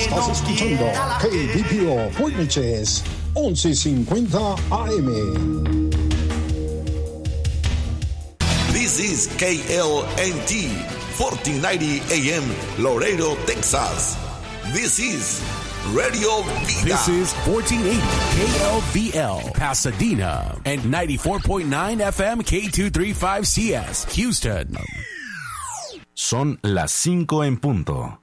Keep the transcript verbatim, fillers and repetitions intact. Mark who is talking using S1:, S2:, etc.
S1: Estás escuchando K B P O Puyniches, once cincuenta A M.
S2: This is K L N T, fourteen ninety A M, Laredo, Texas. This is Radio Vida.
S3: This is fourteen eighty K L V L, Pasadena, and ninety-four point nine F M K two thirty-five C S, Houston.
S4: Son las cinco en punto.